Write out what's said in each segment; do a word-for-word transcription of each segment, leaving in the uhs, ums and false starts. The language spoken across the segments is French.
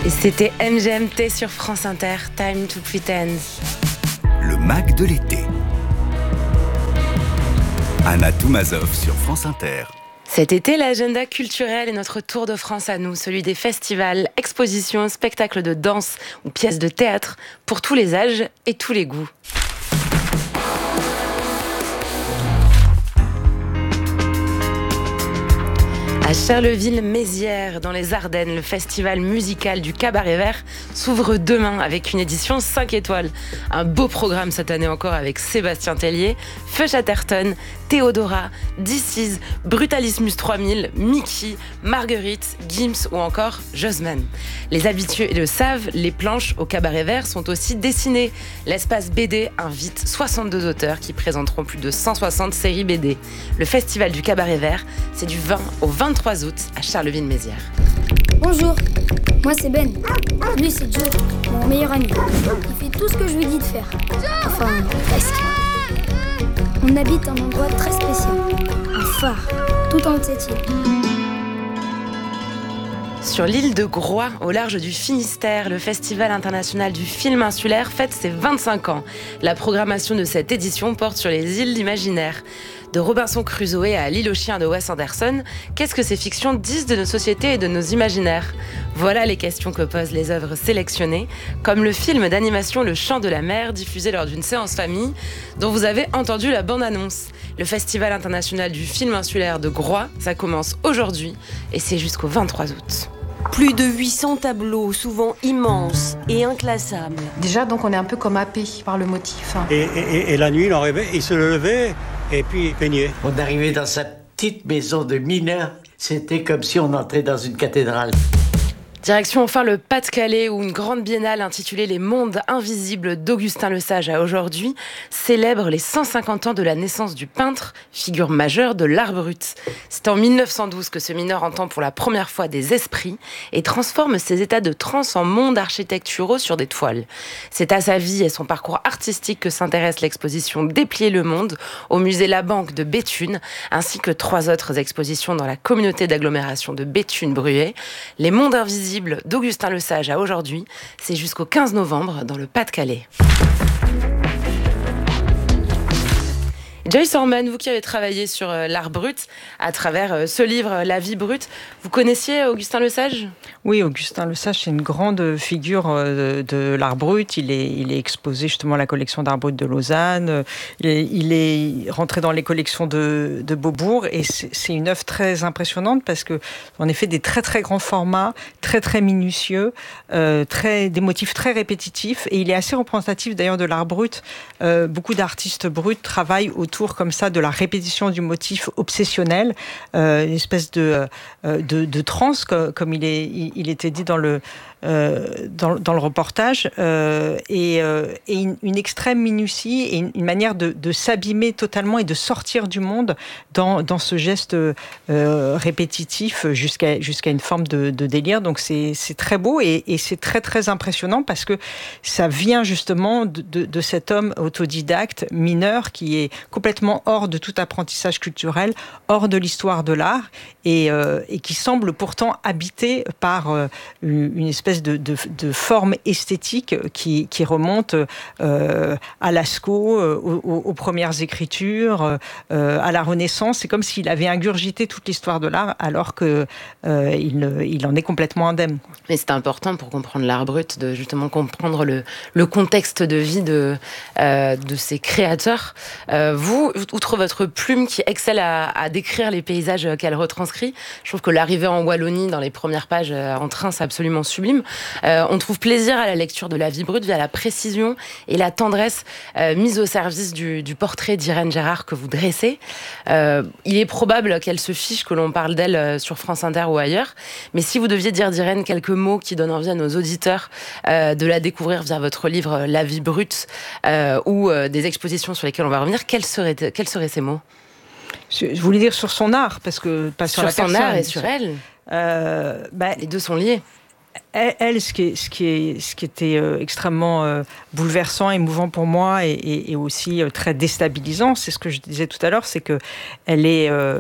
Et c'était M G M T sur France Inter, Time to Pretend. Le Mac de l'été. Anna Toumazov sur France Inter. Cet été, l'agenda culturel est notre tour de France à nous, celui des festivals, expositions, spectacles de danse ou pièces de théâtre, pour tous les âges et tous les goûts. À Charleville-Mézières, dans les Ardennes, le festival musical du Cabaret Vert s'ouvre demain avec une édition cinq étoiles. Un beau programme cette année encore avec Sébastien Tellier, Feu Chatterton, Théodora, This Is, Brutalismus trois mille, Mickey, Marguerite, Gims ou encore Josman. Les habitués le savent, les planches au Cabaret Vert sont aussi dessinées. L'espace B D invite soixante-deux auteurs qui présenteront plus de cent soixante séries B D. Le festival du Cabaret Vert, c'est du vingt au vingt-trois août à Charleville-Mézières. Bonjour, moi c'est Ben. Lui c'est Joe, mon meilleur ami. Il fait tout ce que je lui dis de faire. Enfin, presque. On habite un endroit très spécial, un phare, tout en haut de cette île. Sur l'île de Groix, au large du Finistère, le Festival international du film insulaire fête ses vingt-cinq ans. La programmation de cette édition porte sur les îles d'imaginaire. De Robinson Crusoe à L'île aux chiens de Wes Anderson, qu'est-ce que ces fictions disent de nos sociétés et de nos imaginaires ? Voilà les questions que posent les œuvres sélectionnées, comme le film d'animation Le Chant de la Mer, diffusé lors d'une séance famille, dont vous avez entendu la bande-annonce. Le Festival international du film insulaire de Groix, ça commence aujourd'hui et c'est jusqu'au vingt-trois août. Plus de huit cents tableaux, souvent immenses et inclassables. Déjà, donc, on est un peu comme happé par le motif. Et, et, et la nuit, il, en rêvait, il se levait et puis il peignait. On arrivait dans sa petite maison de mineur, c'était comme si on entrait dans une cathédrale. Direction enfin le Pas-de-Calais où une grande biennale intitulée Les Mondes Invisibles d'Augustin Lesage a aujourd'hui célèbre les cent cinquante ans de la naissance du peintre, figure majeure de l'art brut. C'est en mille neuf cent douze que ce mineur entend pour la première fois des esprits et transforme ses états de transe en mondes architecturaux sur des toiles. C'est à sa vie et son parcours artistique que s'intéresse l'exposition Déplier le monde au musée La Banque de Béthune, ainsi que trois autres expositions dans la communauté d'agglomération de Béthune-Bruay. Les Mondes Invisibles d'Augustin Lesage à aujourd'hui, c'est jusqu'au quinze novembre dans le Pas-de-Calais. Joyce Orman, vous qui avez travaillé sur l'art brut à travers ce livre La vie brute, vous connaissiez Augustin Lesage ? Oui, Augustin Lesage, c'est une grande figure de, de l'art brut. Il est, il est exposé justement à la collection d'art brut de Lausanne. Il est, il est rentré dans les collections de, de Beaubourg et c'est, c'est une œuvre très impressionnante parce que, en effet, des très très grands formats, très très minutieux, euh, très, des motifs très répétitifs et il est assez représentatif d'ailleurs de l'art brut. Euh, beaucoup d'artistes bruts travaillent autour comme ça de la répétition du motif obsessionnel, euh, une espèce de, euh, de, de transe, comme, comme il, est, il, il était dit dans le, euh, dans, dans le reportage, euh, et, euh, et une, une extrême minutie et une, une manière de, de s'abîmer totalement et de sortir du monde dans, dans ce geste euh, répétitif jusqu'à, jusqu'à une forme de, de délire. Donc c'est, c'est très beau et, et c'est très très impressionnant parce que ça vient justement de, de, de cet homme autodidacte mineur qui est complètement hors de tout apprentissage culturel, hors de l'histoire de l'art et, euh, et qui semble pourtant habité par euh, une espèce de, de, de forme esthétique qui, qui remonte euh, à Lascaux, euh, aux, aux premières écritures, euh, à la Renaissance. C'est comme s'il avait ingurgité toute l'histoire de l'art alors qu'il euh, il en est complètement indemne. Mais c'est important pour comprendre l'art brut de justement comprendre le, le contexte de vie de, euh, de ces créateurs. Euh, vous, outre votre plume qui excelle à, à décrire les paysages qu'elle retranscrit, je trouve que l'arrivée en Wallonie dans les premières pages en train, c'est absolument sublime. Euh, on trouve plaisir à la lecture de La vie brute via la précision et la tendresse euh, mise au service du, du portrait d'Irène Gérard que vous dressez. Euh, il est probable qu'elle se fiche que l'on parle d'elle sur France Inter ou ailleurs, mais si vous deviez dire d'Irène quelques mots qui donnent envie à nos auditeurs euh, de la découvrir via votre livre La vie brute euh, ou euh, des expositions sur lesquelles on va revenir, quels seraient, quels seraient ces mots ? Je voulais dire sur son art, parce que pas sur, sur la son personne. art et sur elle. Euh, bah, Les deux sont liés. Elle, elle ce, qui est, ce, qui est, ce qui était euh, extrêmement euh, bouleversant, émouvant pour moi et, et, et aussi euh, très déstabilisant, c'est ce que je disais tout à l'heure, c'est que elle est, euh,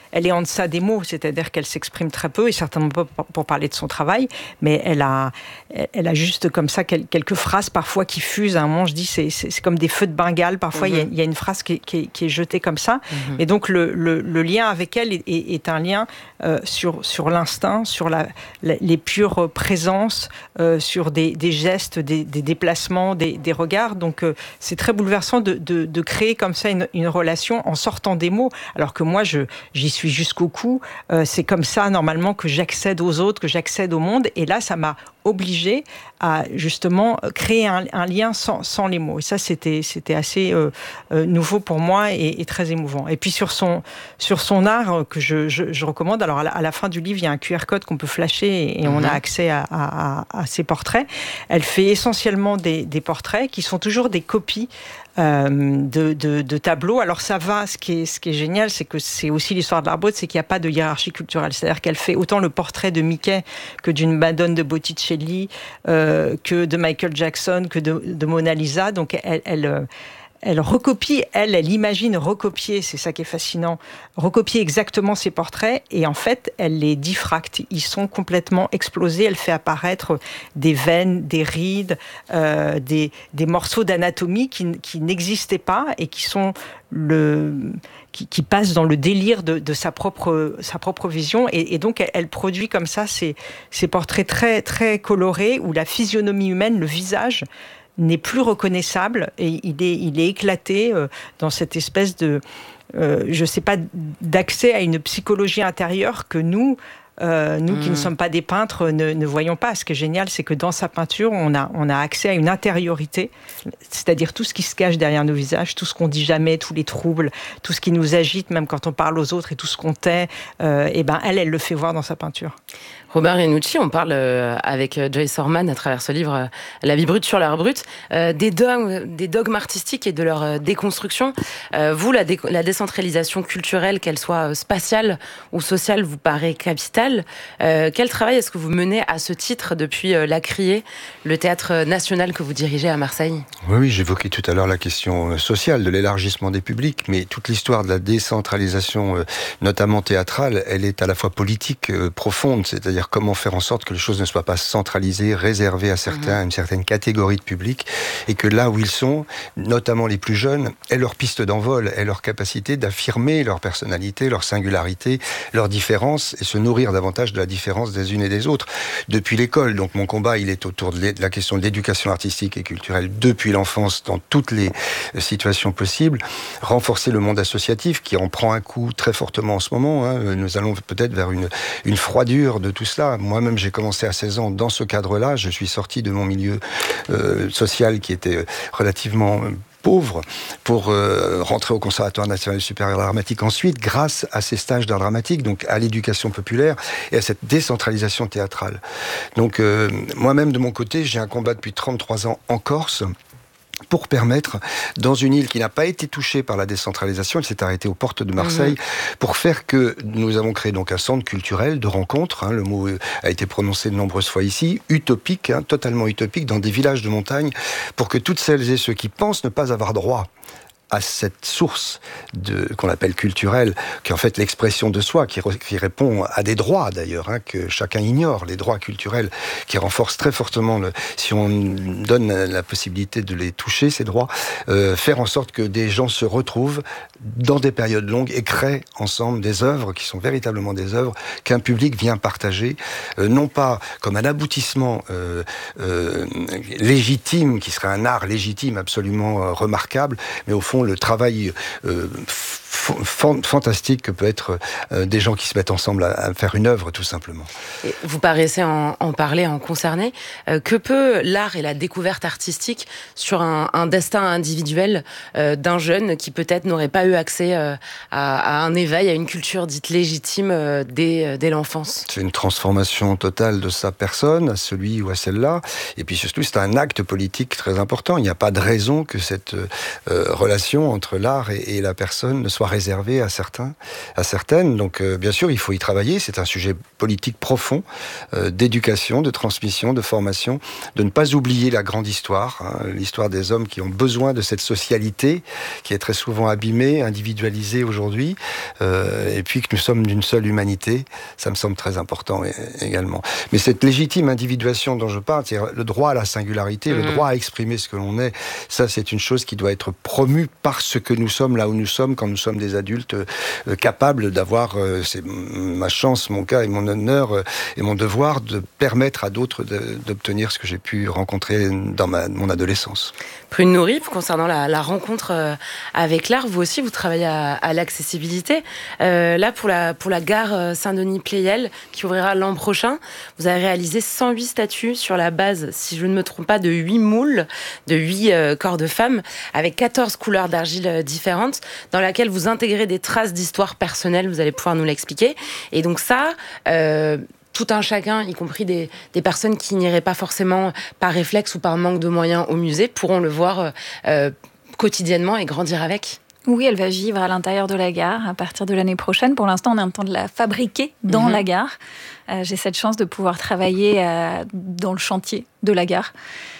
elle est en deçà des mots, c'est-à-dire qu'elle s'exprime très peu, et certainement pas pour parler de son travail, mais elle a, elle a juste comme ça quelques phrases parfois qui fusent. À un moment, je dis, c'est, c'est, c'est comme des feux de Bengale. Parfois, il mm-hmm. y, y a une phrase qui, qui, qui est jetée comme ça. Mm-hmm. Et donc, le, le, le lien avec elle est, est, est un lien euh, sur, sur l'instinct, sur la, la, les pures présences, euh, sur des, des gestes, des, des déplacements, des, des regards. Donc, euh, c'est très bouleversant de, de, de créer comme ça une, une relation en sortant des mots, alors que moi, je, j'y suis jusqu'au cou. Euh, c'est comme ça, normalement, que j'accède aux autres, que j'accède au monde. Et là, ça m'a obligée à, justement, créer un, un lien sans, sans les mots. Et ça, c'était, c'était assez euh, euh, nouveau pour moi et, et très émouvant. Et puis, sur son, sur son art, euh, que je, je, je recommande, alors à la, à la fin du livre, il y a un Q R code qu'on peut flasher et, et mm-hmm. on a accès à, à, à, à ses portraits. Elle fait essentiellement des, des portraits qui sont toujours des copies Euh, de, de, de tableaux. Alors ça va, ce qui est, ce qui est génial, c'est que c'est aussi l'histoire de l'art brut, c'est qu'il n'y a pas de hiérarchie culturelle. C'est-à-dire qu'elle fait autant le portrait de Mickey que d'une Madone de Botticelli, euh, que de Michael Jackson, que de, de Mona Lisa. Donc elle... elle Elle recopie, elle, elle imagine recopier, c'est ça qui est fascinant, recopier exactement ses portraits, et en fait, elle les diffracte. Ils sont complètement explosés. Elle fait apparaître des veines, des rides, euh, des, des morceaux d'anatomie qui, qui n'existaient pas et qui sont le... Qui, qui passe dans le délire de, de sa propre sa propre vision, et, et donc elle, elle produit comme ça ces, ces portraits très très colorés où la physionomie humaine, le visage, n'est plus reconnaissable, et il est il est éclaté euh, dans cette espèce de euh, je sais pas d'accès à une psychologie intérieure que nous Euh, nous mmh. qui ne sommes pas des peintres ne, ne voyons pas. Ce qui est génial, c'est que dans sa peinture, on a, on a accès à une intériorité, c'est-à-dire tout ce qui se cache derrière nos visages, tout ce qu'on dit jamais, tous les troubles, tout ce qui nous agite, même quand on parle aux autres, et tout ce qu'on tait, euh, et ben elle, elle le fait voir dans sa peinture. Robert Iannucci, on parle euh, avec Joyce Orman à travers ce livre euh, La vie brute sur l'art brut, euh, des, dogmes, des dogmes artistiques et de leur euh, déconstruction. Euh, vous, la, dé- la décentralisation culturelle, qu'elle soit spatiale ou sociale, vous paraît capitale. Euh, quel travail est-ce que vous menez à ce titre depuis euh, La Criée, le théâtre national que vous dirigez à Marseille ? Oui, oui, j'évoquais tout à l'heure la question sociale, de l'élargissement des publics, mais toute l'histoire de la décentralisation, euh, notamment théâtrale, elle est à la fois politique euh, profonde, c'est-à-dire comment faire en sorte que les choses ne soient pas centralisées, réservées à certains, à une certaine catégorie de public, et que là où ils sont, notamment les plus jeunes, aient leur piste d'envol, aient leur capacité d'affirmer leur personnalité, leur singularité, leur différence, et se nourrir davantage de la différence des unes et des autres. Depuis l'école, donc mon combat, il est autour de la question de l'éducation artistique et culturelle depuis l'enfance, dans toutes les situations possibles, renforcer le monde associatif, qui en prend un coup très fortement en ce moment, hein. Nous allons peut-être vers une, une froidure de tout cela. Moi-même, j'ai commencé à seize ans dans ce cadre-là. Je suis sorti de mon milieu euh, social qui était relativement pauvre pour euh, rentrer au Conservatoire national supérieur d'art dramatique ensuite, grâce à ces stages d'art dramatique, donc à l'éducation populaire et à cette décentralisation théâtrale. Donc euh, moi-même, de mon côté, j'ai un combat depuis trente-trois ans en Corse, pour permettre, dans une île qui n'a pas été touchée par la décentralisation, elle s'est arrêtée aux portes de Marseille, mmh. pour faire que nous avons créé donc un centre culturel de rencontres, hein, le mot a été prononcé de nombreuses fois ici, utopique, hein, totalement utopique, dans des villages de montagne, pour que toutes celles et ceux qui pensent ne pas avoir droit à cette source de, qu'on appelle culturelle, qui est en fait l'expression de soi, qui, re, qui répond à des droits d'ailleurs, hein, que chacun ignore, les droits culturels, qui renforcent très fortement, le, si on donne la possibilité de les toucher, ces droits, euh, faire en sorte que des gens se retrouvent dans des périodes longues et créent ensemble des œuvres qui sont véritablement des œuvres qu'un public vient partager, euh, non pas comme un aboutissement euh, euh, légitime, qui serait un art légitime absolument euh, remarquable, mais au fond le travail euh, f- fantastique que peut être euh, des gens qui se mettent ensemble à, à faire une œuvre, tout simplement. Et vous paraissez en, en parler, en concerner. Euh, que peut l'art et la découverte artistique sur un, un destin individuel euh, d'un jeune qui peut-être n'aurait pas eu accès euh, à, à un éveil, à une culture dite légitime euh, dès, euh, dès l'enfance ? C'est une transformation totale de sa personne, à celui ou à celle-là. Et puis surtout, c'est un acte politique très important. Il n'y a pas de raison que cette euh, relation relation entre l'art et, et la personne ne soit réservée à certains, à certaines. Donc, euh, bien sûr, il faut y travailler. C'est un sujet politique profond, euh, d'éducation, de transmission, de formation, de ne pas oublier la grande histoire, hein, l'histoire des hommes qui ont besoin de cette socialité qui est très souvent abîmée, individualisée aujourd'hui, euh, et puis que nous sommes d'une seule humanité. Ça me semble très important également. Mais cette légitime individuation dont je parle, c'est le droit à la singularité, mmh. le droit à exprimer ce que l'on est, ça c'est une chose qui doit être promue parce que nous sommes là où nous sommes quand nous sommes des adultes euh, capables d'avoir, euh, c'est ma chance, mon cas et mon honneur euh, et mon devoir de permettre à d'autres de, d'obtenir ce que j'ai pu rencontrer dans ma, mon adolescence. Prune Nourri, concernant la, la rencontre euh, avec l'art, vous aussi vous travaillez à, à l'accessibilité. Euh, là pour la, pour la gare Saint-Denis-Pleyel qui ouvrira l'an prochain, vous avez réalisé cent huit statues sur la base, si je ne me trompe pas, de huit moules, de huit euh, corps de femmes, avec quatorze couleurs d'argile différentes, dans laquelle vous intégrez des traces d'histoire personnelle, vous allez pouvoir nous l'expliquer. Et donc ça... Euh, tout un chacun, y compris des, des personnes qui n'iraient pas forcément par réflexe ou par manque de moyens au musée, pourront le voir euh, quotidiennement et grandir avec. Oui, elle va vivre à l'intérieur de la gare à partir de l'année prochaine. Pour l'instant, on est en train de la fabriquer dans mmh. la gare. Euh, j'ai cette chance de pouvoir travailler euh, dans le chantier de la gare.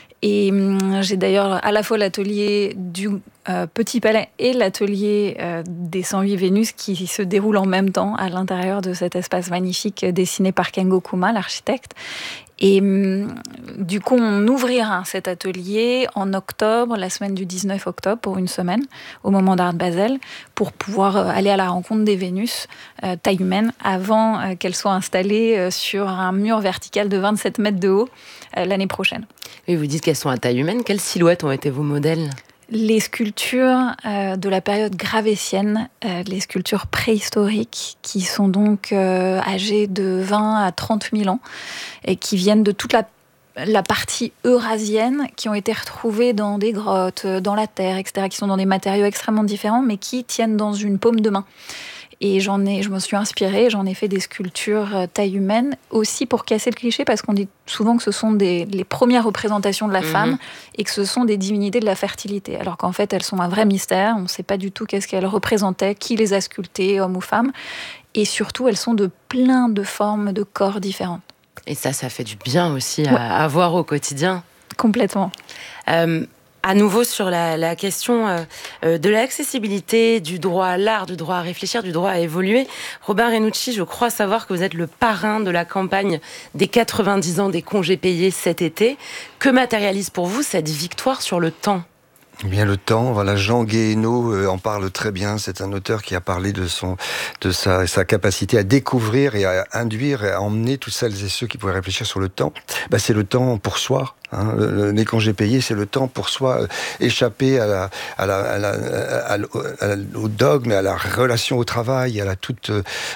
Et hum, j'ai d'ailleurs à la fois l'atelier du euh, Petit Palais et l'atelier euh, des cent huit Vénus qui se déroulent en même temps à l'intérieur de cet espace magnifique dessiné par Kengo Kuma, l'architecte. Et hum, du coup, on ouvrira cet atelier en octobre, la semaine du dix-neuf octobre, pour une semaine, au moment d'Art Basel, pour pouvoir aller à la rencontre des Vénus, euh, taille humaine, avant euh, qu'elles soient installées euh, sur un mur vertical de vingt-sept mètres de haut euh, l'année prochaine. Et vous dites qu'elles sont à taille humaine. Quelles silhouettes ont été vos modèles ? Les sculptures euh, de la période gravétienne, euh, les sculptures préhistoriques qui sont donc euh, âgées de vingt à trente mille ans et qui viennent de toute la, la partie eurasienne, qui ont été retrouvées dans des grottes, dans la terre, et cetera, qui sont dans des matériaux extrêmement différents mais qui tiennent dans une paume de main. Et j'en ai, je me suis inspirée, j'en ai fait des sculptures taille humaine, aussi pour casser le cliché, parce qu'on dit souvent que ce sont des, les premières représentations de la mmh. femme et que ce sont des divinités de la fertilité. Alors qu'en fait, elles sont un vrai mystère, on ne sait pas du tout qu'est-ce qu'elles représentaient, qui les a sculptées, hommes ou femmes. Et surtout, elles sont de plein de formes de corps différentes. Et ça, ça fait du bien aussi à, ouais. à voir au quotidien. Complètement. Euh, À nouveau sur la, la question euh, de l'accessibilité, du droit à l'art, du droit à réfléchir, du droit à évoluer. Robin Renucci, je crois savoir que vous êtes le parrain de la campagne des quatre-vingt-dix ans des congés payés cet été. Que matérialise pour vous cette victoire sur le temps ? Eh bien, le temps, voilà, Jean Guéhenno euh, en parle très bien. C'est un auteur qui a parlé de son, de sa, sa capacité à découvrir et à induire et à emmener toutes celles et ceux qui pourraient réfléchir sur le temps. Bah, c'est le temps pour soi. Hein, le, les congés payés, c'est le temps pour soi, euh, échapper à la, à la, à la, à la, à la, au dogme, à la relation au travail, à la toute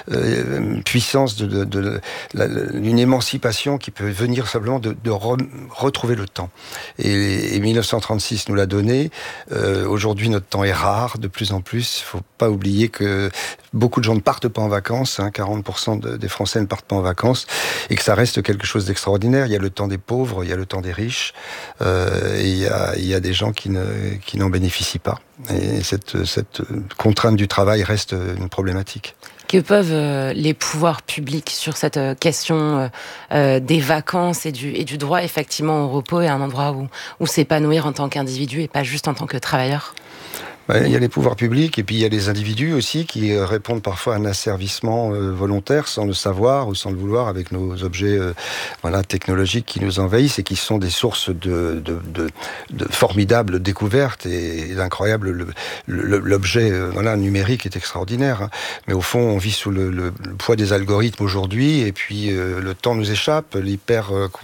euh, puissance de, de, de, de d'une émancipation qui peut venir simplement de, de re, retrouver le temps. Et, et mille neuf cent trente-six nous l'a donné. Euh, aujourd'hui, notre temps est rare, de plus en plus. Il ne faut pas oublier que beaucoup de gens ne partent pas en vacances, hein, quarante pour cent de, des Français ne partent pas en vacances, et que ça reste quelque chose d'extraordinaire. Il y a le temps des pauvres, il y a le temps des riches, euh, et il y a, il y a des gens qui, ne, qui n'en bénéficient pas. Et cette, cette contrainte du travail reste une problématique. Que peuvent euh, les pouvoirs publics sur cette euh, question euh, des vacances et du, et du droit effectivement au repos et à un endroit où, où s'épanouir en tant qu'individu et pas juste en tant que travailleur ? Il y a les pouvoirs publics et puis il y a les individus aussi qui répondent parfois à un asservissement volontaire sans le savoir ou sans le vouloir avec nos objets euh, voilà, technologiques qui nous envahissent et qui sont des sources de, de, de, de formidables découvertes et, et d'incroyables... Le, le, l'objet euh, voilà, numérique est extraordinaire. Hein. Mais au fond, on vit sous le, le, le poids des algorithmes aujourd'hui et puis euh, le temps nous échappe. L'hyper euh,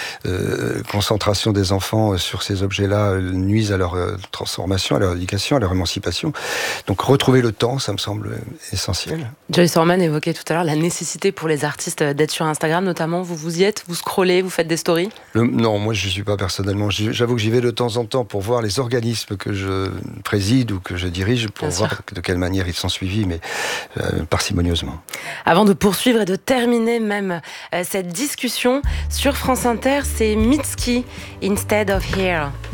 euh, concentration des enfants sur ces objets-là euh, nuisent à leur euh, transformation, à leur éducation, à leur émancipation. Donc retrouver le temps, ça me semble essentiel. Joyce Orman évoquait tout à l'heure la nécessité pour les artistes d'être sur Instagram, notamment. Vous vous y êtes, vous scrollez, vous faites des stories ? le, Non, moi je ne suis pas personnellement. J'avoue que j'y vais de temps en temps pour voir les organismes que je préside ou que je dirige, pour Bien voir sûr. de quelle manière ils sont suivis, mais euh, parcimonieusement. Avant de poursuivre et de terminer même euh, cette discussion, sur France Inter, c'est Mitski, Instead of Here.